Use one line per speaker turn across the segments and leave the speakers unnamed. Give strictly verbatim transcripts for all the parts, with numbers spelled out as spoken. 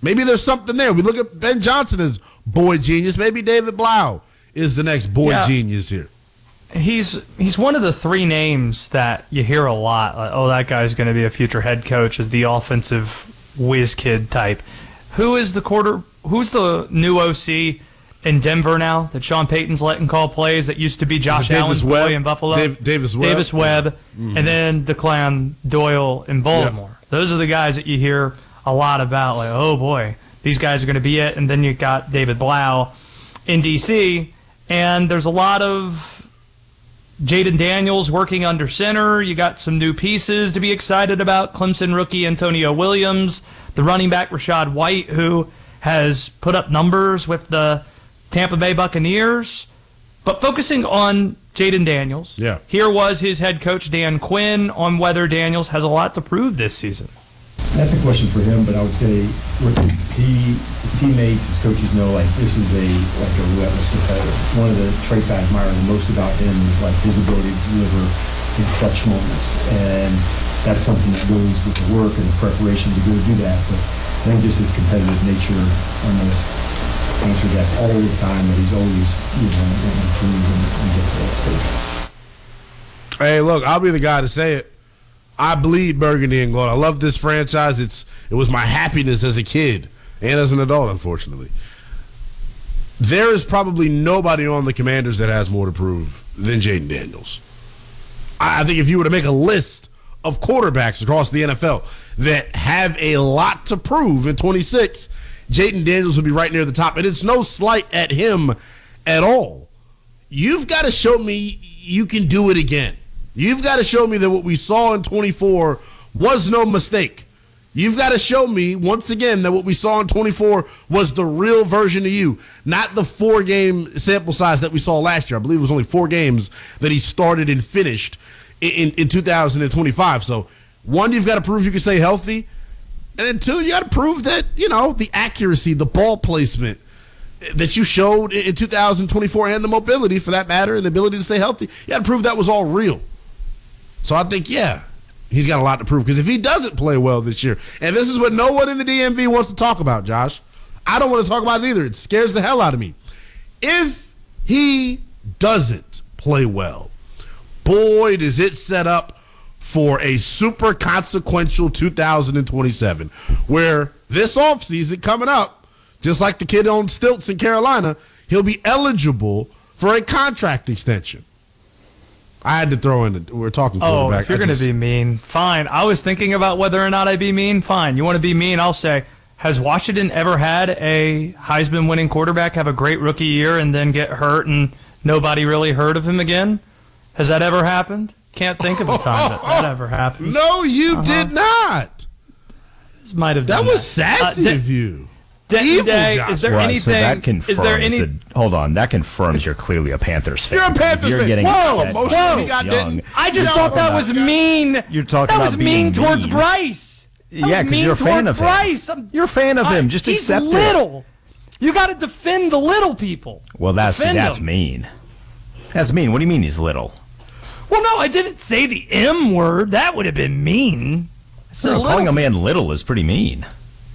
Maybe there's something there. We look at Ben Johnson as boy genius. Maybe David Blau is the next boy yeah. genius here.
He's he's one of the three names that you hear a lot. Like, oh, that guy's going to be a future head coach, as the offensive whiz kid type. Who is the quarter? Who's the new O C in Denver now that Sean Payton's letting call plays? That used to be Josh Allen's
Webb?
boy in Buffalo.
Dave, Davis Webb.
Davis Webb, mm-hmm. and then Declan Doyle in Baltimore. Yep. Those are the guys that you hear a lot about. Like, oh boy, these guys are going to be it. And then you got David Blau in D C, and there's a lot of Jaden Daniels working under center. You got some new pieces to be excited about. Clemson rookie Antonio Williams, the running back Rachaad White, who has put up numbers with the Tampa Bay Buccaneers. But focusing on Jaden Daniels,
yeah.
here was his head coach Dan Quinn on whether Daniels has a lot to prove this season.
That's a question for him, but I would say what he, his teammates, his coaches know, like, this is a like a relentless competitor. One of the traits I admire the most about him is like his ability to deliver in clutch moments, and that's something that goes with the work and the preparation to go do that. But I think just his competitive nature almost answers that all the time, that he's always, you know, improve and, and get to that space.
Hey, look, I'll be the guy to say it. I bleed burgundy and gold. I love this franchise. It's it was my happiness as a kid and as an adult, unfortunately. There is probably nobody on the Commanders that has more to prove than Jaden Daniels. I, I think if you were to make a list of quarterbacks across the N F L that have a lot to prove in twenty-six, Jaden Daniels would be right near the top. And it's no slight at him at all. You've got to show me you can do it again. You've got to show me that what we saw in twenty-four was no mistake. You've got to show me, once again, that what we saw in twenty-four was the real version of you, not the four-game sample size that we saw last year. I believe it was only four games that he started and finished in, in, in two thousand twenty-five. So, one, you've got to prove you can stay healthy. And then, two, you got to prove that, you know, the accuracy, the ball placement that you showed in two thousand twenty-four, and the mobility, for that matter, and the ability to stay healthy, you got to prove that was all real. So I think, yeah, he's got a lot to prove. Because if he doesn't play well this year, and this is what no one in the D M V wants to talk about, Josh. I don't want to talk about it either. It scares the hell out of me. If he doesn't play well, boy, does it set up for a super consequential two thousand twenty-seven, where this offseason coming up, just like the kid on stilts in Carolina, he'll be eligible for a contract extension. I had to throw in the, we're talking quarterback.
Oh, if you're going to be mean, fine. I was thinking about whether or not I'd be mean, fine. You want to be mean, I'll say, has Washington ever had a Heisman-winning quarterback have a great rookie year and then get hurt and nobody really heard of him again? Has that ever happened? Can't think of a time that that ever happened.
No, you
uh-huh.
did not.
This might have
that
done
was
that.
sassy
uh,
of you.
Denton Day, is there
well,
anything?
So that confirms
is there any?
that, hold on, that confirms you're clearly a Panthers fan.
You're a Panthers
you're
fan.
Getting
Whoa,
upset
whoa,
by
got
young.
I just
No,
thought that
oh
was
my God.
mean.
You're talking
that
about
was
being
mean towards
mean.
Bryce. That
Yeah,
was
because
mean
you're a fan
towards
of him.
Bryce. I'm-
You're a fan of him.
I-
Just
he's
accept it.
little. You got to defend the little people.
Well, that's
Defend
that's
them.
mean. That's mean. What do you mean he's little?
Well, no, I didn't say the M word. That would have been mean. I said
No,
little.
calling a man little is pretty mean.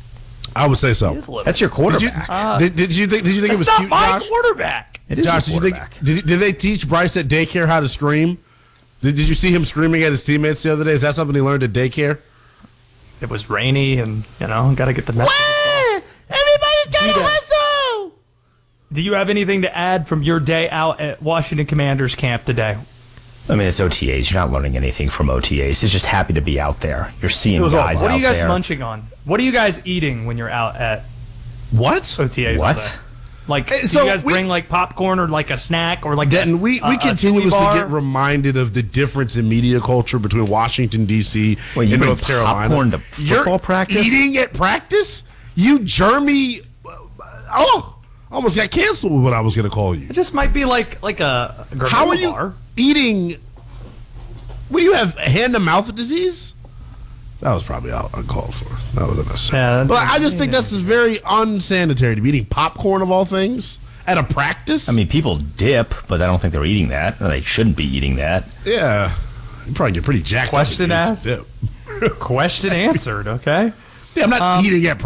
I would say so.
He is little.
That's your
Did you,
quarterback.
Uh,
did, did you think? Did you think it
That's
was
not
cute,
my
Josh?
quarterback.
it is
Josh, did
your
you think?
quarterback.
Did, did they teach Bryce at daycare how to scream? Did, did you see him screaming at his teammates the other day? Is that something he learned at daycare?
It was rainy, and you know, got to get the message.
Everybody's got
to
hustle.
Do you have anything to add from your day out at Washington Commanders camp today?
I mean, it's O T As. You're not learning anything from O T As. It's just happy to be out there. You're seeing
was all
guys
fun.
What
out
are you guys
there.
munching on? What are you guys eating when you're out at
What?
O T As? all
What?
day? Like,
Hey,
do
so
you guys
we-
bring like popcorn or like a snack or like
Denton,
a,
we,
a-
we
a
continuously
Chewy bar?
get reminded of the difference in media culture between Washington, D C
Wait, you
and
bring
North Carolina.
popcorn to football
You're
practice?
Eating at practice? You germy. Oh, almost got canceled with what I was going to call you.
It just might be like like a, a granola
How are you
bar.
eating? What do you have? Hand to mouth disease? That was probably out- uncalled for. That was unnecessary.
Yeah,
but I just think that's very unsanitary to be eating popcorn of all things at a practice.
I mean, people dip, but I don't think they're eating that. Or they shouldn't be eating that.
yeah, you probably get pretty jacked.
Question
up if you eat
asked.
some dip.
Question answered. Okay.
Yeah, I'm not
Um,
eating at